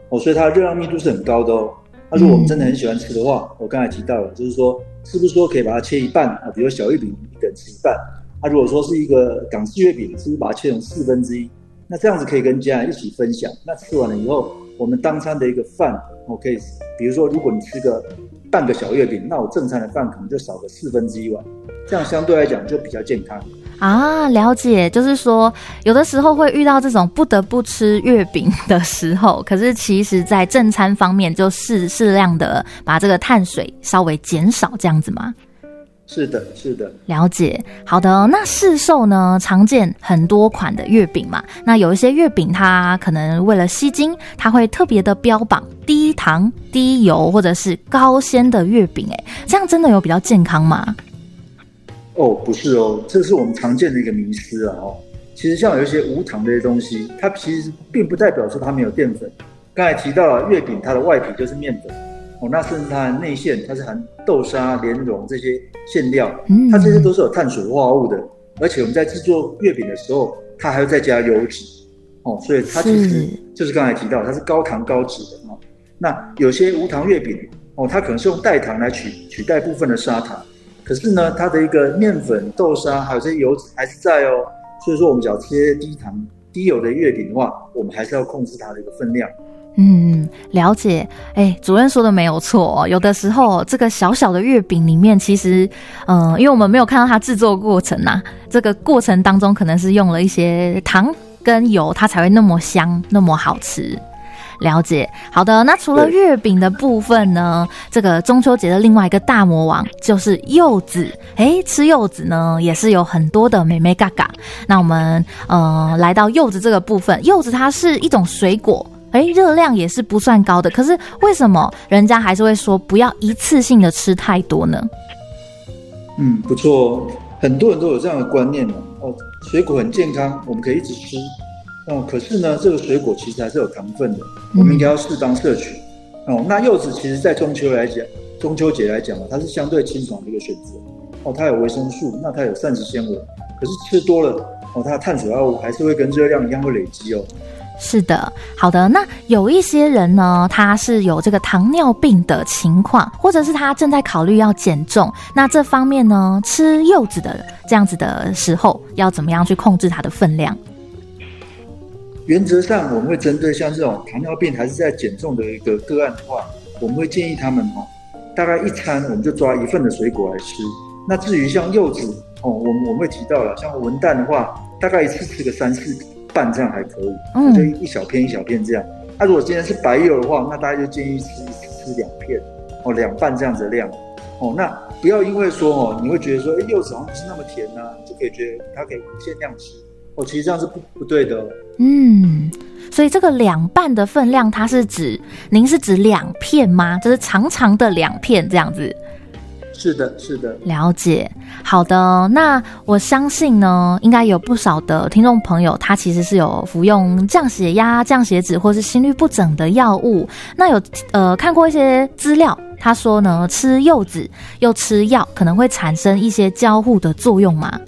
所以它的热量密度是很高的哦。那如果我们真的很喜欢吃的话，我刚才提到了，就是说是不是说可以把它切一半啊？比如小月饼一个人吃一半，如果说是一个港式月饼，是不是把它切成1/4？那这样子可以跟家人一起分享。那吃完了以后，我们当餐的一个饭，可以，比如说如果你吃个半个小月饼，那我正餐的饭可能就少个1/4碗，这样相对来讲就比较健康。 了解，就是说有的时候会遇到这种不得不吃月饼的时候，可是其实在正餐方面就适量的把这个碳水稍微减少，这样子吗？ 是的，是的， 了解。好的，那市售呢常见很多款的月饼嘛，那有一些月饼它可能为了吸睛，它会特别的标榜低糖、低油或者是高纤的月饼，这样真的有比较健康吗？ 不是哦，这是我们常见的一个迷思啊。其实像有一些无糖的一些东西，它其实并不代表说它没有淀粉。刚才提到了月饼，它的外皮就是面粉，那甚至它的内馅它是含豆沙、莲蓉这些馅料，它这些都是有碳水化合物的，而且我们在制作月饼的时候，它还会再加油脂，所以它其实就是刚才提到它是高糖高脂的。那有些无糖月饼，它可能是用代糖来取代部分的砂糖。可是呢，它的一个面粉、豆沙还有这些油脂还是在哦，所以说我们只要吃些低糖、低油的月饼的话，我们还是要控制它的一个分量。 了解。主任说的没有错，有的时候这个小小的月饼里面，其实因为我们没有看到它制作过程啊，这个过程当中可能是用了一些糖跟油，它才会那么香、那么好吃。了解。好的，那除了月饼的部分呢，这个中秋节的另外一个大魔王就是柚子。吃柚子呢也是有很多的眉眉角角。那我们来到柚子这个部分，柚子它是一种水果，热量也是不算高的，可是为什么人家还是会说不要一次性的吃太多呢？ 不错，很多人都有这样的观念水果很健康，我们可以一直吃。可是呢，这个水果其实还是有糖分的，我们应该要适当摄取。那柚子其实在中秋节来讲它是相对清爽的一个选择。它有维生素，那它有膳食纤维，可是吃多了它的碳水化合物还是会跟热量一样会累积哦。 是的。好的，那有一些人呢，他是有这个糖尿病的情况，或者是他正在考虑要减重，那这方面呢，吃柚子的这样子的时候要怎么样去控制它的分量？ 原则上我们会针对像这种糖尿病还是在减重的一个个案的话，我们会建议他们大概一餐我们就抓1份的水果来吃。那至于像柚子我们会提到了，像文旦的话，大概一次吃个3-4瓣这样还可以，就一小片一小片这样。如果今天是白柚的话，那大家就建议吃2片2瓣这样子的量。那不要因为说你会觉得说柚子好像不是那么甜啊，就可以觉得它可以无限量吃。其实这样是不对的。 所以这个2瓣的分量，它是指您是指2片吗？就是长长的2片这样子？ 是的，是的。 了解。好的，那我相信呢，应该有不少的听众朋友，他其实是有服用降血压、降血脂或是心律不整的药物。那有看过一些资料，他说呢，吃柚子又吃药，可能会产生一些交互的作用吗？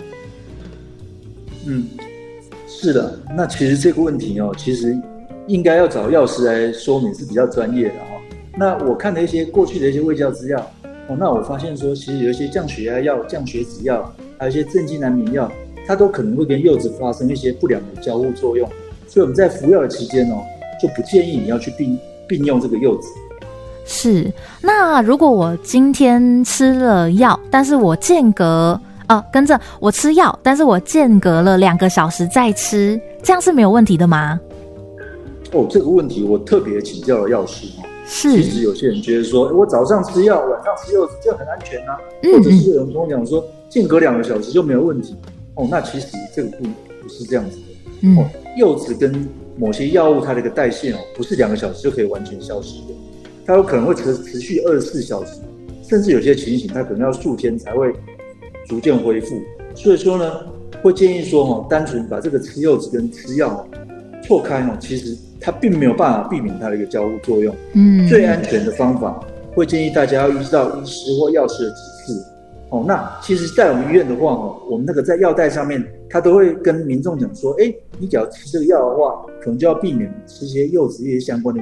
是的。那其实这个问题其实应该要找药师来说明是比较专业的那我看了一些过去的一些卫教资料那我发现说，其实有一些降血压药、降血脂药，还有一些镇静安眠药，它都可能会跟柚子发生一些不良的交互作用。所以我们在服药的期间就不建议你要去并用这个柚子。是。 那如果我今天吃了药，但是我间隔跟着我吃药，但是我间隔了2个小时再吃，这样是没有问题的吗？ 这个问题我特别请教了药师。 是。 其实有些人觉得说，我早上吃药，晚上吃柚子，这很安全啊。或者是有人跟我讲说，间隔2个小时就没有问题。那其实这个不是这样子的。柚子跟某些药物它的一个代谢不是2个小时就可以完全消失的，它有可能会持续24小时，甚至有些情形它可能要数天才会逐渐恢复。所以说呢，会建议说单纯把这个吃柚子跟吃药错开其实它并没有办法避免它的一个交互作用。最安全的方法会建议大家要依照医师或药师的指示。那其实在我们医院的话我们那个在药袋上面他都会跟民众讲说，你只要吃这个药的话，可能就要避免吃一些柚子一些相关的